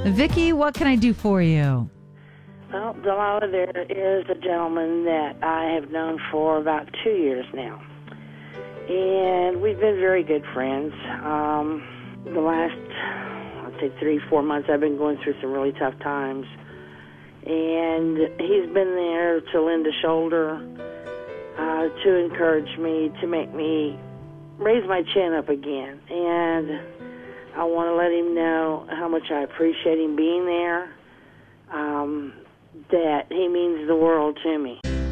Vicki, what can I do for you? Well, Delilah, there is a gentleman that I have known for about 2 years now. And we've been very good friends. The last, I'd say 3-4 months, I've been going through some really tough times. And he's been there to lend a shoulder, to encourage me, to make me raise my chin up again. And I want to let him know how much I appreciate him being there, that he means the world to me.